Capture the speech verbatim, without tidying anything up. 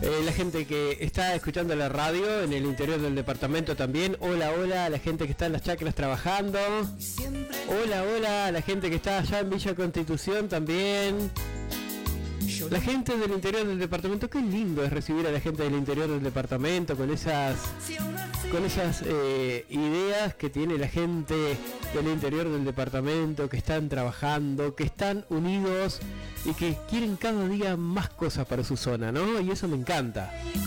Eh, la gente que está escuchando la radio en el interior del departamento también. Hola, hola a la gente que está en las chacras trabajando. Hola, hola a la gente que está allá en Villa Constitución también. La gente del interior del departamento, qué lindo es recibir a la gente del interior del departamento con esas con esas eh, ideas que tiene la gente del interior del departamento, que están trabajando, que están unidos y que quieren cada día más cosas para su zona, ¿no? Y eso me encanta.